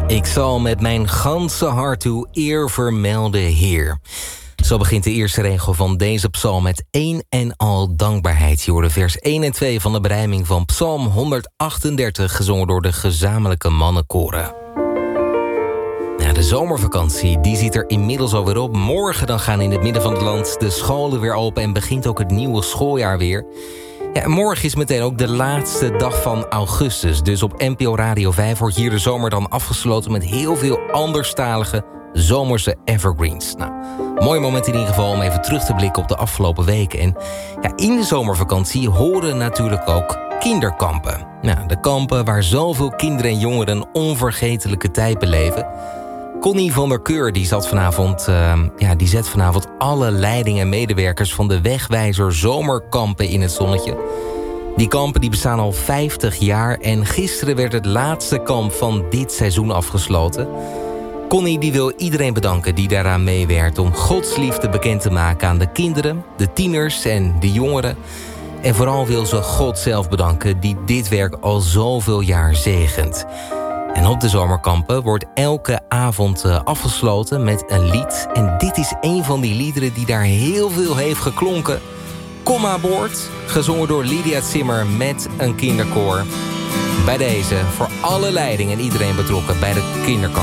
Ik zal met mijn ganse hart uw eer vermelden, Heer. Zo begint de eerste regel van deze psalm met één en al dankbaarheid. Je hoorde vers 1 en 2 van de berijming van psalm 138... gezongen door de gezamenlijke mannenkoren. Ja, de zomervakantie die zit er inmiddels alweer op. Morgen dan gaan in het midden van het land de scholen weer open... en begint ook het nieuwe schooljaar weer. Ja, morgen is meteen ook de laatste dag van augustus. Dus op NPO Radio 5 wordt hier de zomer dan afgesloten... met heel veel anderstalige zomerse evergreens. Nou, mooi moment in ieder geval om even terug te blikken op de afgelopen weken. En ja, in de zomervakantie horen natuurlijk ook kinderkampen. Nou, de kampen waar zoveel kinderen en jongeren een onvergetelijke tijd beleven. Connie van der Keur die zet vanavond alle leiding en medewerkers van de Wegwijzer zomerkampen in het zonnetje. Die kampen die bestaan al 50 jaar en gisteren werd het laatste kamp van dit seizoen afgesloten. Connie die wil iedereen bedanken die daaraan meewerkt om Gods liefde bekend te maken aan de kinderen, de tieners en de jongeren. En vooral wil ze God zelf bedanken die dit werk al zoveel jaar zegent. En op de zomerkampen wordt elke avond afgesloten met een lied. En dit is een van die liederen die daar heel veel heeft geklonken. Kom aan boord, gezongen door Lydia Zimmer met een kinderkoor. Bij deze, voor alle leiding en iedereen betrokken bij de kinderkamp.